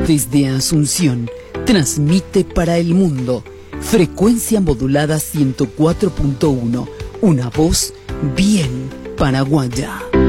Desde Asunción, transmite para el mundo. Frecuencia modulada 104.1. Una voz bien paraguaya.